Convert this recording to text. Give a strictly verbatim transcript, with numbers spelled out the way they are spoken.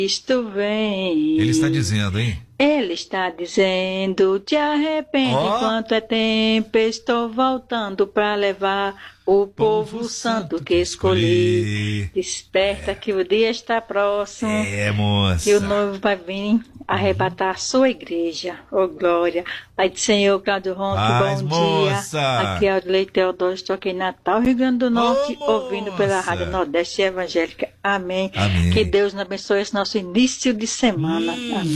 Cristo vem. Ele está dizendo, hein? Ele está dizendo, te arrepende Ó. enquanto é tempo, estou voltando para levar o povo santo que escolhi. Desperta que o dia está próximo, É, moça. que o noivo vai vir arrebatar a sua igreja. Ô, glória. Pai do Senhor, Cláudio Ronco, Paz, bom moça. dia. Aqui é o Leite Teodoro, estou aqui em Natal, Rio Grande do Norte, Ô, ouvindo pela moça. Rádio Nordeste Evangélica. Amém. Amém. Que Deus nos abençoe esse nosso início de semana. Hum. Amém.